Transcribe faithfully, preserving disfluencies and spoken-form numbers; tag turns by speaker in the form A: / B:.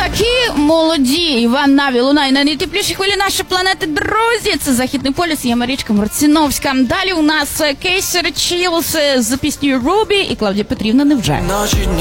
A: Такі молоді. Іван Наві лунає на найтеплішій хвилі нашої планети. Друзі, це Західний полюс, я Марічка Марциновська. Далі у нас Кейсер Чілс з піснею Рубі і Клавдія Петрівна «Невже».